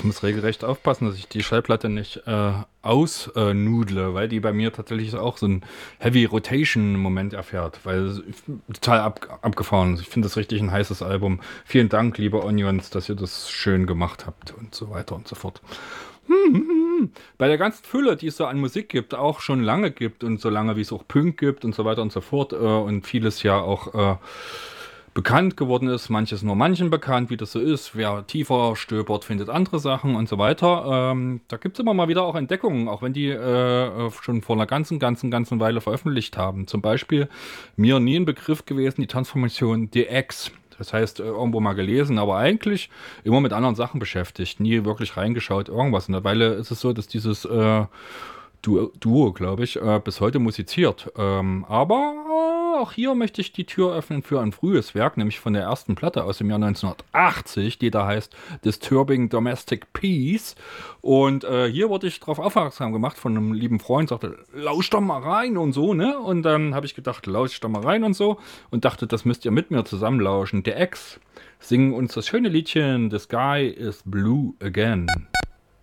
Ich muss regelrecht aufpassen, dass ich die Schallplatte nicht ausnudle, weil die bei mir tatsächlich auch so ein Heavy Rotation Moment erfährt, weil es total abgefahren ist. Ich finde das richtig ein heißes Album. Vielen Dank, liebe Onions, dass ihr das schön gemacht habt und so weiter und so fort. Bei der ganzen Fülle, die es so an Musik gibt, auch schon lange gibt und so lange wie es auch Punk gibt und so weiter und so fort und vieles ja auch bekannt geworden ist, manches nur manchen bekannt, wie das so ist. Wer tiefer stöbert, findet andere Sachen und so weiter. Da gibt es immer mal wieder auch Entdeckungen, auch wenn die schon vor einer ganzen Weile veröffentlicht haben. Zum Beispiel mir nie ein Begriff gewesen, die Transformation DX. Das heißt, irgendwo mal gelesen, aber eigentlich immer mit anderen Sachen beschäftigt, nie wirklich reingeschaut, irgendwas. In der Weile ist es so, dass dieses Duo, glaube ich, bis heute musiziert. Aber auch hier möchte ich die Tür öffnen für ein frühes Werk, nämlich von der ersten Platte aus dem Jahr 1980, die da heißt Disturbing Domestic Peace. Und hier wurde ich darauf aufmerksam gemacht von einem lieben Freund, sagte, lausch doch mal rein und so, ne? Und dann habe ich gedacht, lausch doch mal rein und so und dachte, das müsst ihr mit mir zusammen lauschen. Der Ex singen uns das schöne Liedchen The Sky is Blue Again.